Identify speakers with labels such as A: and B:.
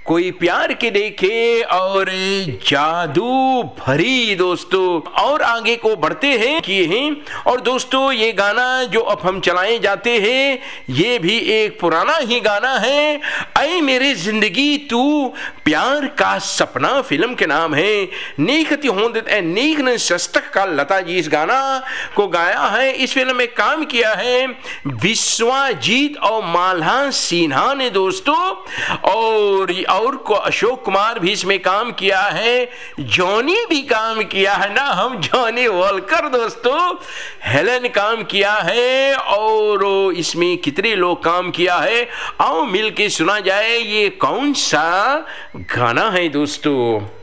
A: कोई प्यार के देखे और जादू भरी दोस्तों। और आगे को बढ़ते हैं किए हैं। और दोस्तों ये गाना जो अब हम चलाए जाते हैं ये भी एक पुराना ही गाना है। ऐ मेरे जिंदगी तू प्यार का सपना फिल्म के नाम है। नीखती होंद नीख ने शस्तक का लता जी इस गाना को गाया है। इस फिल्म में काम किया है विश्वजीत और माल्हा सिन्हा ने दोस्तों। और को अशोक कुमार भी इसमें काम किया है। जॉनी भी काम किया है ना, हम जॉनी वॉलकर दोस्तों। हेलन काम किया है और इसमें कितने लोग काम किया है। आओ मिलके सुना जाए ये कौन सा गाना है दोस्तों।